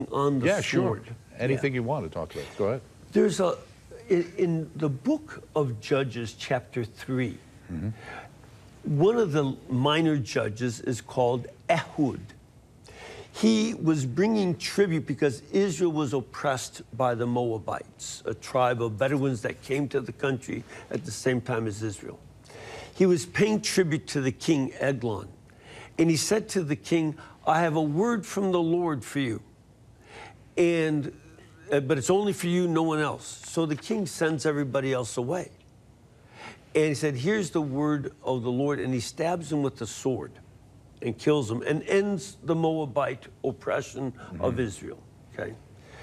on the Yeah, sword. sure. Anything you want to talk about. Go ahead. There's in the book of Judges, chapter 3, one of the minor judges is called Ehud. He was bringing tribute because Israel was oppressed by the Moabites, a tribe of Bedouins that came to the country at the same time as Israel. He was paying tribute to the king Eglon. And he said to the king, I have a word from the Lord for you. But it's only for you, no one else. So the king sends everybody else away. And he said, here's the word of the Lord. And he stabs him with the sword and kills him and ends the Moabite oppression of Israel. Okay.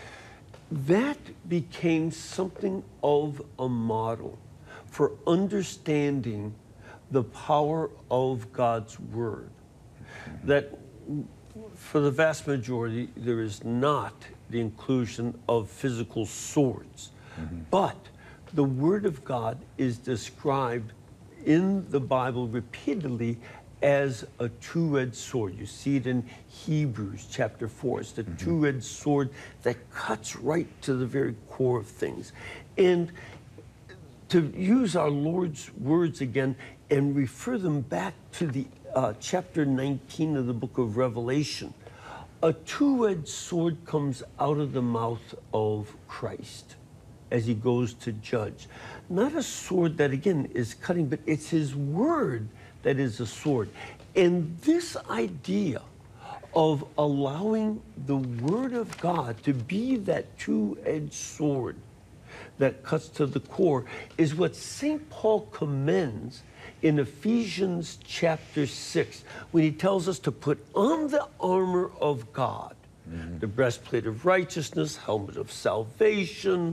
That became something of a model for understanding the power of God's word. That for the vast majority, there is not the inclusion of physical swords. But the Word of God is described in the Bible repeatedly as a two-edged sword. You see it in Hebrews chapter 4. It's the two-edged sword that cuts right to the very core of things. And to use our Lord's words again and refer them back to the chapter 19 of the book of Revelation, a two-edged sword comes out of the mouth of Christ as he goes to judge. Not a sword that, again, is cutting, but it's his word that is a sword. And this idea of allowing the word of God to be that two-edged sword that cuts to the core is what St. Paul commends in Ephesians chapter 6, when he tells us to put on the armor of God, the breastplate of righteousness, helmet of salvation,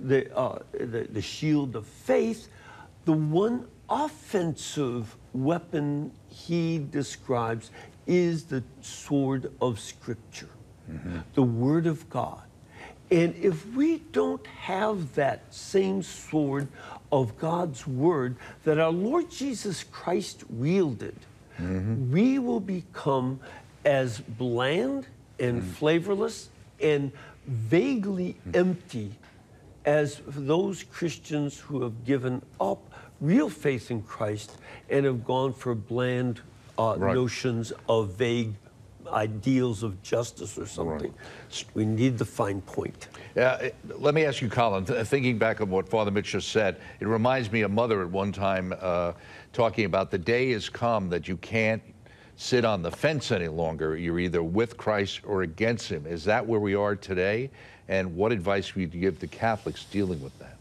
the shield of faith. The one offensive weapon he describes is the sword of Scripture, the Word of God. And if we don't have that same sword of God's Word that our Lord Jesus Christ wielded, we will become as bland and flavorless and vaguely empty as those Christians who have given up real faith in Christ and have gone for bland notions of vague ideals of justice or something. We need the fine point. Let me ask you, Colin, thinking back on what Father Mitch just said, it reminds me of Mother at one time talking about the day has come that you can't sit on the fence any longer. You're either with Christ or against him. Is that where we are today? And what advice would you give to Catholics dealing with that?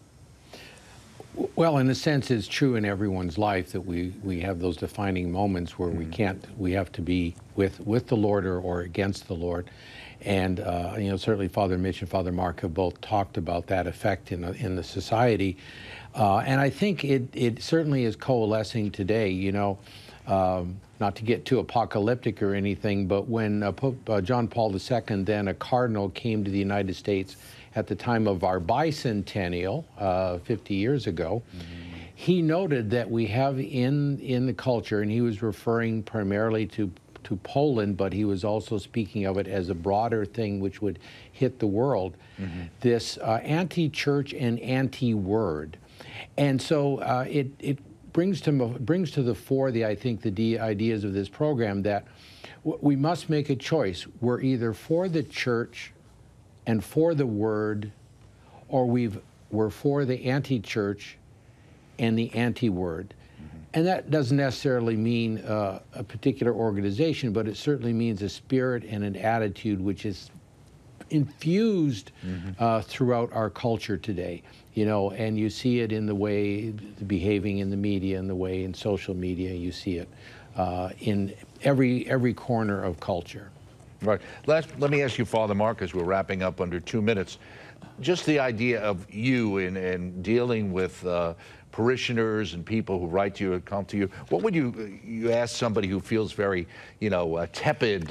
Well, in a sense, it's true in everyone's life that we have those defining moments where we have to be with the Lord or against the Lord. And, you know, certainly Father Mitch and Father Mark have both talked about that effect in the society. And I think it certainly is coalescing today, you know, not to get too apocalyptic or anything, but when Pope John Paul II, then a cardinal, came to the United States at the time of our bicentennial, 50 years ago, he noted that we have in the culture, and he was referring primarily to Poland, but he was also speaking of it as a broader thing which would hit the world, this anti-church and anti-word. And so it brings to the fore I think the ideas of this program that we must make a choice. We're either for the church and for the word, or we're for the anti-church and the anti-word. And that doesn't necessarily mean a particular organization, but it certainly means a spirit and an attitude which is infused throughout our culture today. You know, and you see it in the way behaving in the media, in the way in social media. You see it in every corner of culture. Right. Let me ask you, Father Mark, as we're wrapping up under 2 minutes, just the idea of you in dealing with parishioners and people who write to you and come to you. What would you ask somebody who feels very, you know, tepid,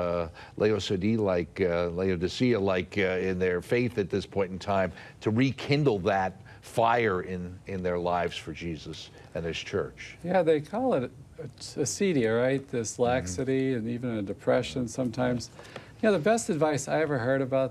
Laodicea-like in their faith at this point in time, to rekindle that fire in their lives for Jesus and his church? Yeah, they call it acedia, right? This laxity and even a depression sometimes. You know, the best advice I ever heard about